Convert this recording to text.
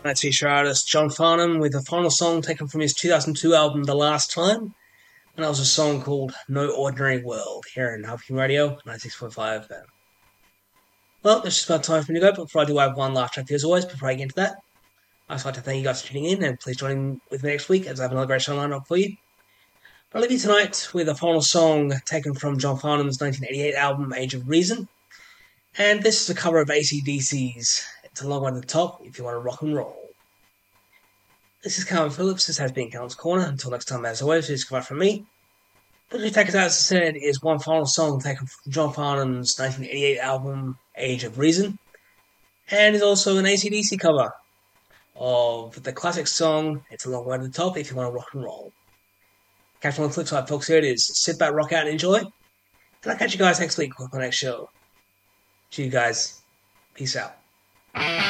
Let's feature artist John Farnham with the final song taken from his 2002 album The Last Time, and that was a song called No Ordinary World here in Huffington Radio 96.5 FM. Well, it's just about time for me to go, but before I do, I have one last track as always before I get into that. I'd just like to thank you guys for tuning in, and please join in with me next week as I have another great show lined up for you. I'll leave you tonight with a final song taken from John Farnham's 1988 album Age of Reason, and this is a cover of AC/DC's It's a Long Way to the Top if you want to rock and roll. This is Calvin Phillips. This has been Calvin's Corner. Until next time, as always, it's goodbye from me. But to take us out, as I said, is one final song taken from John Farnham's 1988 album Age of Reason, and is also an AC/DC cover of the classic song It's a Long Way to the Top if you want to rock and roll. Catch me on the flip side, folks. Here it is. Sit back, rock out, and enjoy. And I'll catch you guys next week on the next show. See you guys. Peace out.